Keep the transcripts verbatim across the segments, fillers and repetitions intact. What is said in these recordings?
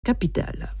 capitale.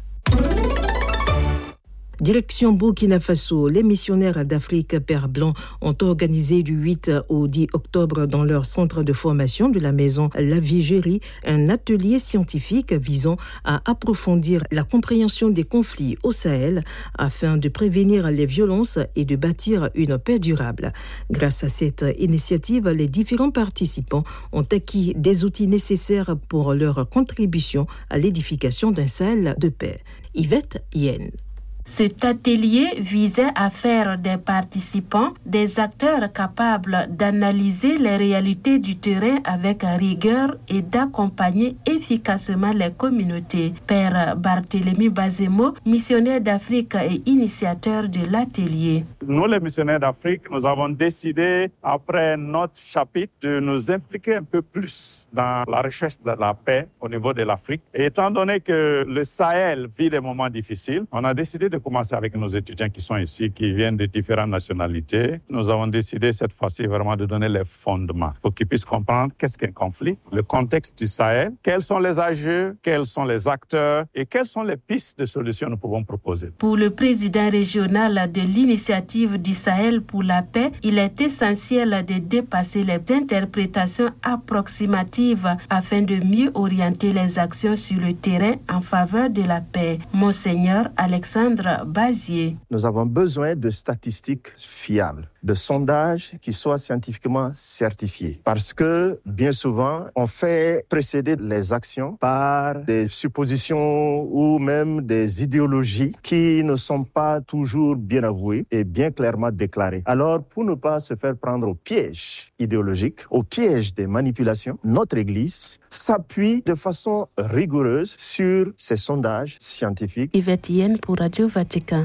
Direction Burkina Faso, les missionnaires d'Afrique Père Blanc ont organisé du huit au dix octobre dans leur centre de formation de la maison La Vigérie un atelier scientifique visant à approfondir la compréhension des conflits au Sahel afin de prévenir les violences et de bâtir une paix durable. Grâce à cette initiative, les différents participants ont acquis des outils nécessaires pour leur contribution à l'édification d'un Sahel de paix. Yvette Yen. Cet atelier visait à faire des participants des acteurs capables d'analyser les réalités du terrain avec rigueur et d'accompagner efficacement les communautés. Père Barthélemy Bazemo, missionnaire d'Afrique et initiateur de l'atelier. Nous, les missionnaires d'Afrique, nous avons décidé, après notre chapitre, de nous impliquer un peu plus dans la recherche de la paix au niveau de l'Afrique. Et étant donné que le Sahel vit des moments difficiles, on a décidé de commencer avec nos étudiants qui sont ici, qui viennent de différentes nationalités. Nous avons décidé cette fois-ci vraiment de donner les fondements pour qu'ils puissent comprendre qu'est-ce qu'un conflit, le contexte du Sahel, quels sont les enjeux, quels sont les acteurs et quelles sont les pistes de solutions que nous pouvons proposer. Pour le président régional de l'initiative du Sahel pour la paix, il est essentiel de dépasser les interprétations approximatives afin de mieux orienter les actions sur le terrain en faveur de la paix. Monseigneur Alexandre Bazier. Nous avons besoin de statistiques fiables, de sondages qui soient scientifiquement certifiés. Parce que, bien souvent, on fait précéder les actions par des suppositions ou même des idéologies qui ne sont pas toujours bien avouées et bien clairement déclarées. Alors, pour ne pas se faire prendre au piège idéologique, au piège des manipulations, notre Église s'appuie de façon rigoureuse sur ces sondages scientifiques. Yvette Yen pour Radio Vatican.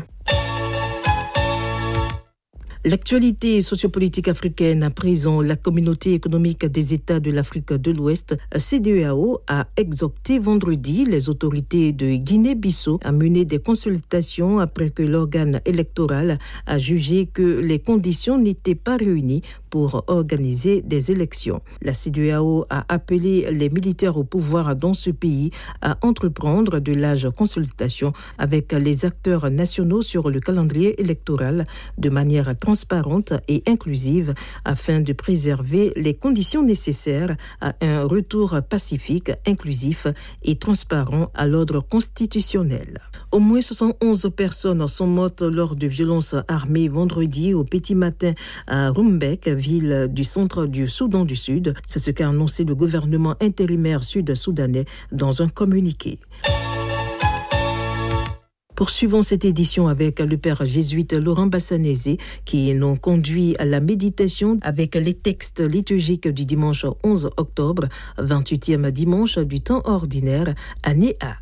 L'actualité sociopolitique africaine à présent, la communauté économique des États de l'Afrique de l'Ouest, C D E A O, a exhorté vendredi les autorités de Guinée-Bissau à mener des consultations après que l'organe électoral a jugé que les conditions n'étaient pas réunies pour organiser des élections. La C D E A O a appelé les militaires au pouvoir dans ce pays à entreprendre de larges consultations avec les acteurs nationaux sur le calendrier électoral de manière transparente transparente et inclusive afin de préserver les conditions nécessaires à un retour pacifique, inclusif et transparent à l'ordre constitutionnel. Au moins soixante et onze personnes sont mortes lors de violences armées vendredi au petit matin à Rumbek, ville du centre du Soudan du Sud. C'est ce qu'a annoncé le gouvernement intérimaire sud-soudanais dans un communiqué. Poursuivons cette édition avec le père jésuite Laurent Bassanese qui nous conduit à la méditation avec les textes liturgiques du dimanche onze octobre, vingt-huitième dimanche du temps ordinaire, année A.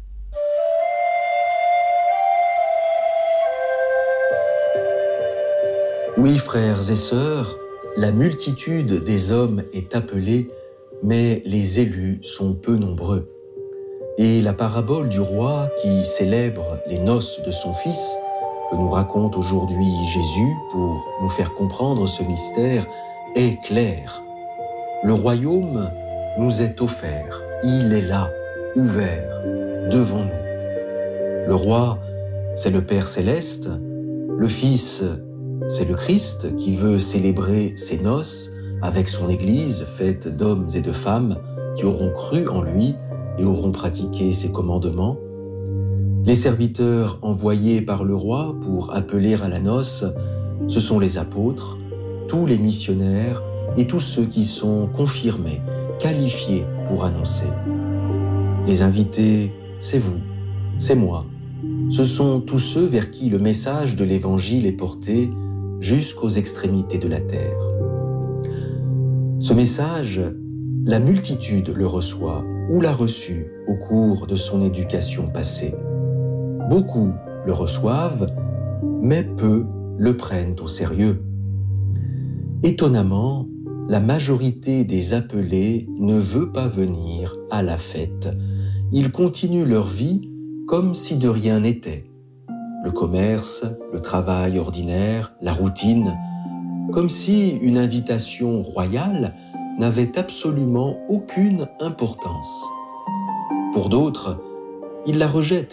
Oui, frères et sœurs, la multitude des hommes est appelée, mais les élus sont peu nombreux. Et la parabole du roi qui célèbre les noces de son fils, que nous raconte aujourd'hui Jésus pour nous faire comprendre ce mystère, est claire. Le royaume nous est offert, il est là, ouvert, devant nous. Le roi, c'est le Père céleste, le Fils, c'est le Christ qui veut célébrer ses noces avec son Église faite d'hommes et de femmes qui auront cru en lui et auront pratiqué ses commandements. Les serviteurs envoyés par le roi pour appeler à la noce, ce sont les apôtres, tous les missionnaires et tous ceux qui sont confirmés, qualifiés pour annoncer. Les invités, c'est vous, c'est moi. Ce sont tous ceux vers qui le message de l'Évangile est porté jusqu'aux extrémités de la terre. Ce message, la multitude le reçoit ou l'a reçu au cours de son éducation passée. Beaucoup le reçoivent, mais peu le prennent au sérieux. Étonnamment, la majorité des appelés ne veut pas venir à la fête. Ils continuent leur vie comme si de rien n'était. Le commerce, le travail ordinaire, la routine, comme si une invitation royale n'avait absolument aucune importance. Pour d'autres, il la rejette